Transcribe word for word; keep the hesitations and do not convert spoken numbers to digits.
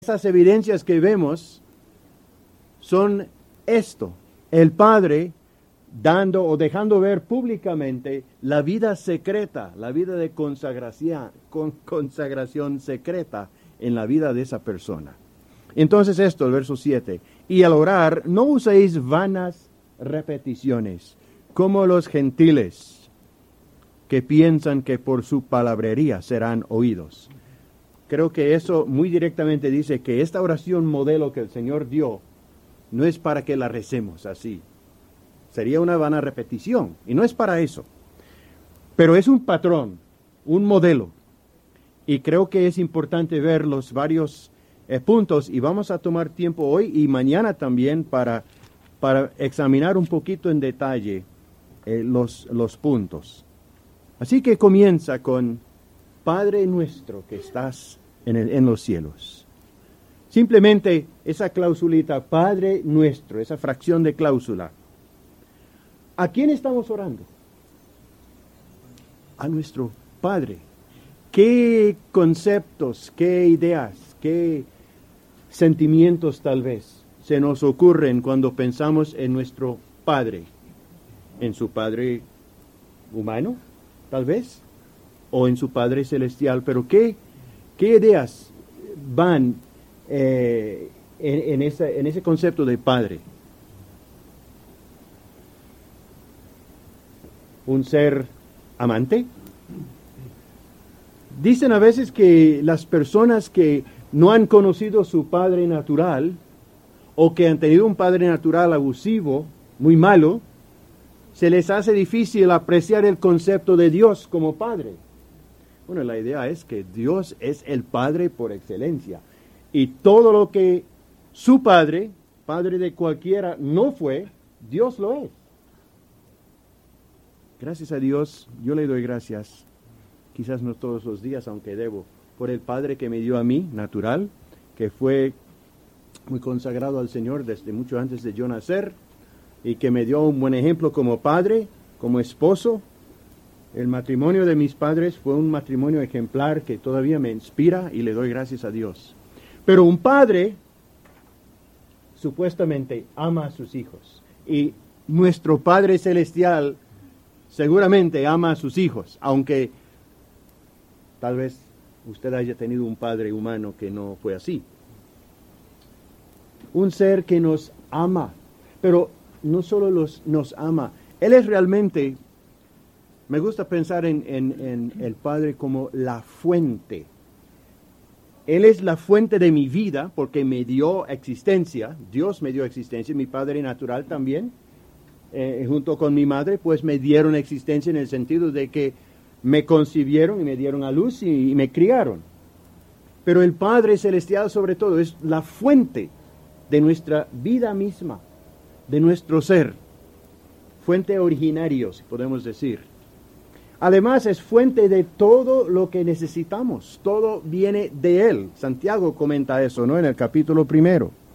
Esas evidencias que vemos son esto, el Padre dando o dejando ver públicamente la vida secreta, la vida de consagración, con consagración secreta en la vida de esa persona. Entonces esto, el verso siete, y al orar no uséis vanas repeticiones, como los gentiles, que piensan que por su palabrería serán oídos. Creo que eso muy directamente dice que esta oración modelo que el Señor dio no es para que la recemos así. Sería una vana repetición, y no es para eso. Pero es un patrón, un modelo. Y creo que es importante ver los varios eh, puntos, y vamos a tomar tiempo hoy y mañana también para, para examinar un poquito en detalle eh, los, los puntos. Así que comienza con Padre nuestro que estás en, el, en los cielos. Simplemente esa clausulita, Padre nuestro, esa fracción de cláusula. ¿A quién estamos orando? A nuestro Padre. ¿Qué conceptos, qué ideas, qué sentimientos tal vez se nos ocurren cuando pensamos en nuestro Padre? ¿En su Padre humano, tal vez? ¿O en su Padre celestial? Pero ¿qué, qué ideas van eh, en, en, esa, en ese concepto de Padre? ¿Un ser amante? Dicen a veces que las personas que no han conocido su padre natural o que han tenido un padre natural abusivo, muy malo, se les hace difícil apreciar el concepto de Dios como Padre. Bueno, la idea es que Dios es el Padre por excelencia. Y todo lo que su Padre, Padre de cualquiera, no fue, Dios lo es. Gracias a Dios, yo le doy gracias, quizás no todos los días, aunque debo, por el Padre que me dio a mí, natural, que fue muy consagrado al Señor desde mucho antes de yo nacer, y que me dio un buen ejemplo como padre, como esposo. El matrimonio de mis padres fue un matrimonio ejemplar que todavía me inspira y le doy gracias a Dios. Pero un padre supuestamente ama a sus hijos, y nuestro Padre Celestial seguramente ama a sus hijos, aunque tal vez usted haya tenido un padre humano que no fue así. Un ser que nos ama, pero no solo los, nos ama, Él es realmente, me gusta pensar en, en, en el Padre como la fuente. Él es la fuente de mi vida porque me dio existencia, Dios me dio existencia, mi Padre natural también. Eh, junto con mi madre, pues me dieron existencia en el sentido de que me concibieron y me dieron a luz y, y me criaron. Pero el Padre Celestial sobre todo es la fuente de nuestra vida misma, de nuestro ser, fuente originario, si podemos decir. Además es fuente de todo lo que necesitamos, todo viene de Él. Santiago comenta eso, ¿no? En el capítulo primero.